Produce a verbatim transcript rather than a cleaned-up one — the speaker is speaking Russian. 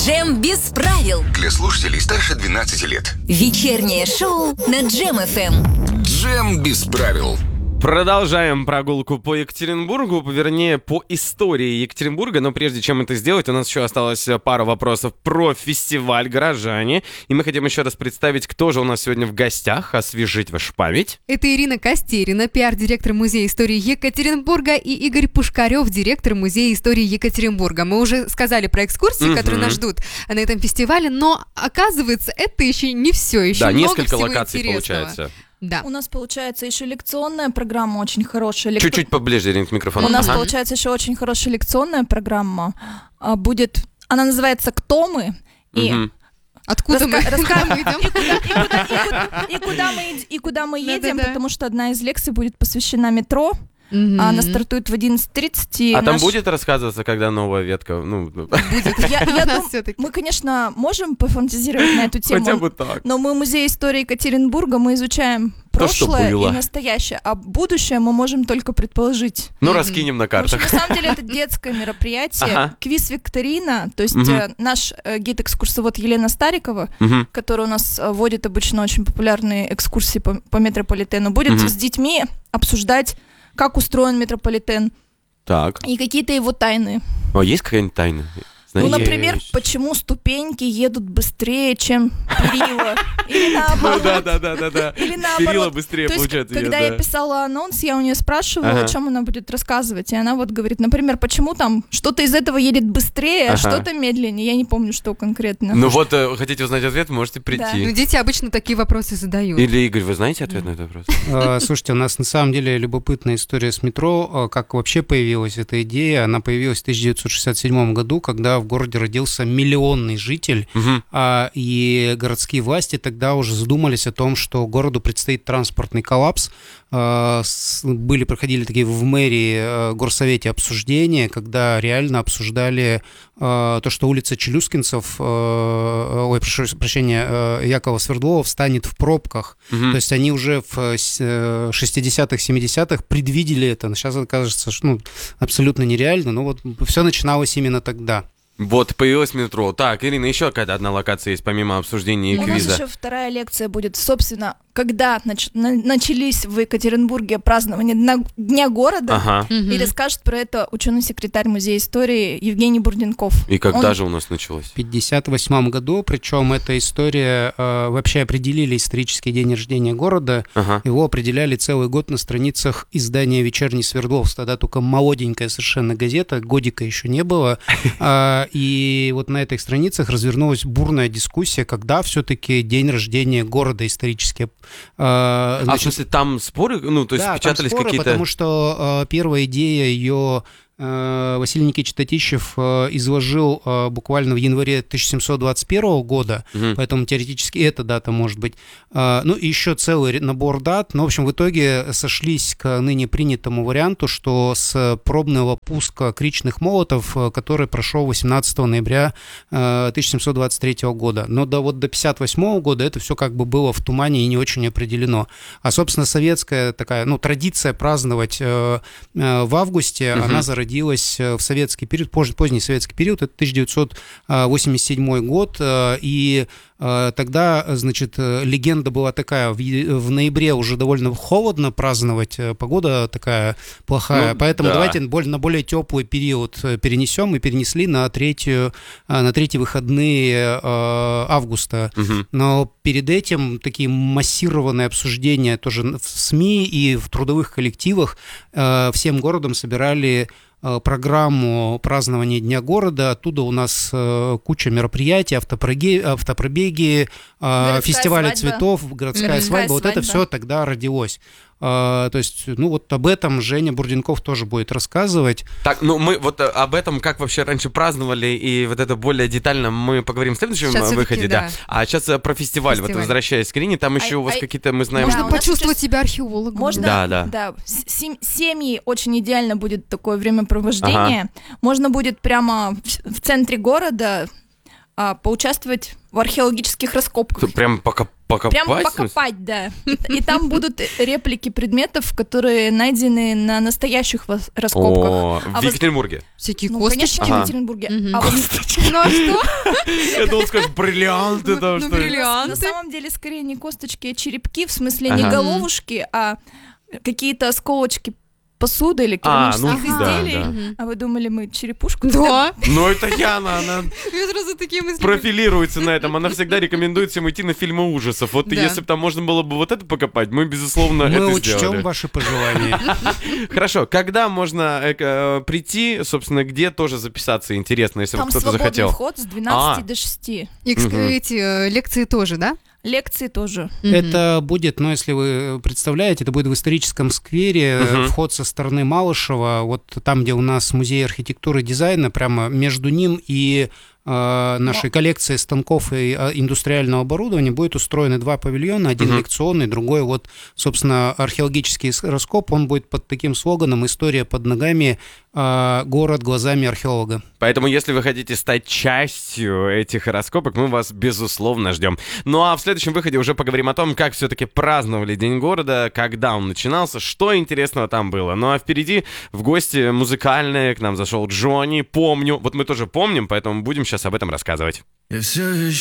Джем без правил. Для слушателей старше двенадцати лет. Вечернее шоу на Джем эф эм. Джем без правил. Продолжаем прогулку по Екатеринбургу, вернее, по истории Екатеринбурга. Но прежде чем это сделать, у нас еще осталось пара вопросов про фестиваль «Горожане». И мы хотим еще раз представить, кто же у нас сегодня в гостях, освежить вашу память. Это Ирина Костерина, пиар-директор Музея истории Екатеринбурга, и Игорь Пушкарев, директор Музея истории Екатеринбурга. Мы уже сказали про экскурсии, Мгм. которые нас ждут на этом фестивале, но, оказывается, это еще не все. Еще Да, много несколько всего локаций интересного. получается. Да. У нас получается еще лекционная программа очень хорошая. Лек- Чуть-чуть поближе, Ирина, к микрофону. У нас Ага. получается еще очень хорошая лекционная программа. А, будет, она называется «Кто мы?» И Мгм. Откуда раска- мы раска- Куда мы идем? и куда- и куда- и куда- и куда мы ид- и куда мы едем, Да-да-да. потому что одна из лекций будет посвящена метро. Мгм. Она стартует в одиннадцать тридцать. и А там наш- будет рассказываться, когда новая ветка? Ну, Я, я У нас дум- всё-таки. Мы, конечно, можем пофантазировать на эту тему. хотя бы так. Но мы Музей истории Екатеринбурга, мы изучаем То, что прошлое было. и настоящее, а будущее мы можем только предположить. Ну, Мгм. раскинем на В общем, картах. на самом деле это детское мероприятие, Ага. квиз-викторина, то есть Мгм. э, наш э, гид-экскурсовод Елена Старикова, Мгм. которая у нас э, водит обычно очень популярные экскурсии по, по метрополитену, будет Мгм. с детьми обсуждать, как устроен метрополитен Так. и какие-то его тайны. А есть какая-нибудь тайна? Ну, Знаете? например, почему ступеньки едут быстрее, чем перила, или Ну наоборот. да, да, да, да, да. Или Перила наоборот. быстрее То есть, получается. когда идет, я да. писала анонс, я у нее спрашивала, Ага. о чем она будет рассказывать. И она вот говорит, например, почему там что-то из этого едет быстрее, а Ага. что-то медленнее. Я не помню, что конкретно. Ну вот, э, хотите узнать ответ, можете Ну, прийти. дети обычно такие вопросы задают. Или, Игорь, вы знаете ответ на этот вопрос? Э, Слушайте, у нас на самом деле любопытная история с метро. Э, Как вообще появилась эта идея? Она появилась в тысяча девятьсот шестьдесят седьмом году, когда в городе родился миллионный житель, Мгм. а, и городские власти тогда уже задумались о том, что городу предстоит транспортный коллапс. А, с- Были, проходили такие в мэрии, э, горсовете обсуждения, когда реально обсуждали э, то, что улица Челюскинцев, э, ой, прошу прощения, э, Якова Свердлова встанет в пробках. Мгм. То есть они уже в э, с- э, шестидесятых, семидесятых предвидели это. Но сейчас это кажется, что ну, абсолютно нереально. Но вот все начиналось именно тогда. Вот, появилось метро. Так, Ирина, еще какая-то одна локация есть, помимо обсуждения и У нас квиза. еще вторая лекция будет, собственно, когда нач- на- начались в Екатеринбурге празднования Дна, Дня города. Ага. Мгм. И расскажет про это ученый-секретарь Музея истории Евгений Бурденков. И когда Он- же у нас началось? В пятьдесят восьмом году, причем эта история, э, вообще определили исторический день рождения города, Ага. его определяли целый год на страницах издания «Вечерний Свердловск». Тогда только молоденькая совершенно газета, годика еще не было. А, И вот на этих страницах развернулась бурная дискуссия, когда все-таки день рождения города исторически. А, А в значит, смысле, там споры? Ну, то есть да, там печатались споры, какие-то... потому что э, первая идея ее э, Василий Никитич Татищев э, изложил э, буквально в январе тысяча семьсот двадцать первого года, Мгм. поэтому теоретически эта дата может быть. Э, ну и еще целый ре- набор дат, но в общем в итоге сошлись к ныне принятому варианту, что с пробного пуска кричных молотов, э, который прошел восемнадцатого ноября э, тысяча семьсот двадцать третьего года. Но до, вот до пятьдесят восьмого года это все как бы было в тумане и не очень определено. А, собственно, советская такая, ну, традиция праздновать э, э, в августе, Мгм. она зародилась э, в советский период, позже, поздний советский период, это тысяча девятьсот восемьдесят седьмой год, э, и э, тогда, значит, э, легенда была такая, в, е- в ноябре уже довольно холодно праздновать, э, погода такая плохая, Ну, поэтому да. давайте боль- на более теплый период э, перенесем, и перенесли на, третью, э, на третьи выходные э, августа. Мгм. Но перед этим такие массированные обсуждения тоже в СМИ и в трудовых коллективах э, всем городом собирали э, программу празднования Дня города. Оттуда у нас э, куча мероприятий, автопробеги, автопробеги э, Городская фестивали свадьба. цветов, городская Городская свадьба. Вот это свадьба. все тогда родилось. Э, то есть, ну вот об этом Женя Бурденков тоже будет рассказывать. Так, ну мы вот э, об этом, как вообще раньше праздновали, и вот это более детально мы поговорим в следующем Сейчас э, всё-таки, выходе, да. да. А сейчас э, про фестиваль, вот Фестиваль. возвращаясь к Ирине, там еще А- у вас а- какие-то, мы знаем... Да, Можно у нас почувствовать сейчас- себя археологом. Можно, Да, да. да. С- сем- семьи очень идеально будет такое времяпровождение. Можно будет прямо в, в центре города а, поучаствовать в археологических раскопках. Прям пока Покопать? Прям покопать, да. И там будут реплики предметов, которые найдены на настоящих вос- раскопках. О, А в воз- Екатеринбурге. Всякие Ну, косточки. конечно, не Ага. в Екатеринбурге. Мгм. А вот Ну а что? Я думал, скажешь, бриллианты там, Ну, что ли. бриллианты. на самом деле скорее не косточки, а черепки, в смысле не Ага. головушки, а какие-то осколочки посуды или А, керамических ну, да, изделий. да. Мгм. А вы думали, мы черепушку? Да. Ну, это Яна, она Я сразу такие мысли. профилируется на этом. Она всегда рекомендует всем идти на фильмы ужасов. Вот Да. если бы там можно было бы вот это покопать, мы, безусловно, Мы это учтем сделали. ваши пожелания. Хорошо, когда можно э, э, прийти, собственно, где тоже записаться интересно, если Там бы кто-то свободный захотел? вход с двенадцати А. до шести. Экс- Мгм. Эти э, лекции тоже, да? Лекции тоже. Мгм. Это будет, ну, если вы представляете, это будет в историческом сквере, Мгм. вход со стороны Малышева, вот там, где у нас музей архитектуры и дизайна, прямо между ним и э, нашей коллекцией станков и э, индустриального оборудования будет устроены два павильона, один Мгм. лекционный, другой вот, собственно, археологический с- раскоп, он будет под таким слоганом «История под ногами, э, город глазами археолога». Поэтому, если вы хотите стать частью этих раскопок, мы вас, безусловно, ждем. Ну а в следующем выходе уже поговорим о том, как все-таки праздновали День города, когда он начинался, что интересного там было. Ну а впереди в гости музыкальные, к нам зашел Джонни, помню. Вот мы тоже помним, поэтому будем сейчас об этом рассказывать. Я все еще